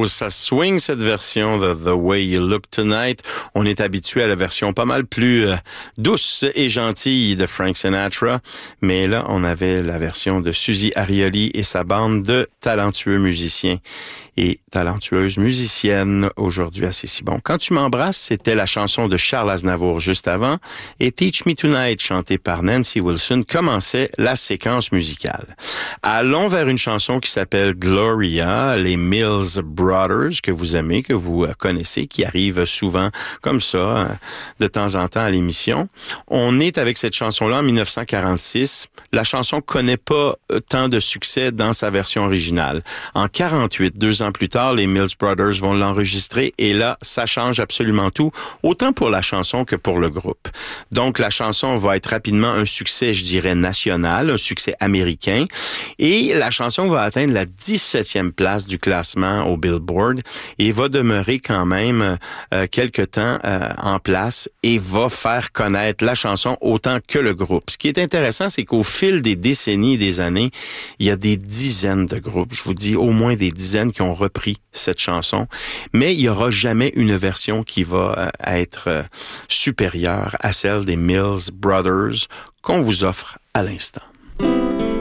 Oh, ça swing cette version de The Way You Look Tonight. On est habitué à la version pas mal plus douce et gentille de Frank Sinatra, mais là, on avait la version de Suzy Arioli et sa bande de talentueux musiciens et talentueuses musiciennes aujourd'hui à C'est si bon. Quand tu m'embrasses, c'était la chanson de Charles Aznavour juste avant, et Teach Me Tonight, chantée par Nancy Wilson, commençait la séquence musicale. Allons vers une chanson qui s'appelle Gloria, les Mills Brothers, que vous aimez, que vous connaissez, qui arrive souvent comme ça, de temps en temps à l'émission. On est avec cette chanson-là en 1946. La chanson connaît pas tant de succès dans sa version originale. En 48, 2 ans plus tard, les Mills Brothers vont l'enregistrer et là, ça change absolument tout, autant pour la chanson que pour le groupe. Donc, la chanson va être rapidement un succès, je dirais, national, un succès américain, et la chanson va atteindre la 17e place du classement au Billboard et va demeurer quand même quelque temps en place et va faire connaître la chanson autant que le groupe. Ce qui est intéressant, c'est qu'au fil des décennies et des années, il y a des dizaines de groupes, je vous dis au moins des dizaines qui ont repris cette chanson, mais il n'y aura jamais une version qui va être supérieure à celle des Mills Brothers qu'on vous offre à l'instant.